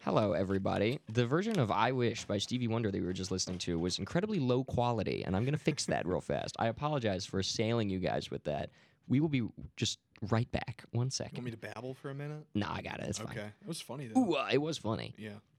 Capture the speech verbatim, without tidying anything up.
Hello, everybody. The version of I Wish by Stevie Wonder that we were just listening to was incredibly low quality, and I'm going to fix that real fast. I apologize for assailing you guys with that. We will be just right back. One You second. want me to babble for a minute? Nah, I got it. It's Okay. fine. It was funny, though. Ooh, uh, it was funny. Yeah.